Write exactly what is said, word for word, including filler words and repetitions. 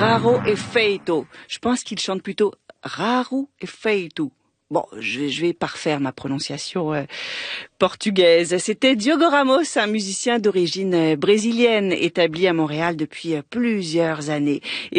Raro e feito. Je pense qu'il chante plutôt raro e feito. Bon, je vais, je vais parfaire ma prononciation euh, portugaise. C'était Diogo Ramos, un musicien d'origine brésilienne établi à Montréal depuis plusieurs années. Et